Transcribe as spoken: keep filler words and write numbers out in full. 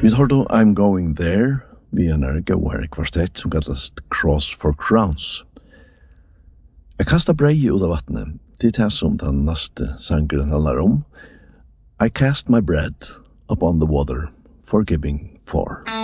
Vi tar då I'm Going There, vi er nær gåare kvartett som kallas Cross for Crowns. Jeg kastar brei ut av vattnet, det er det som den neste sangeren handlar om. I cast my bread upon the water, forgiving for.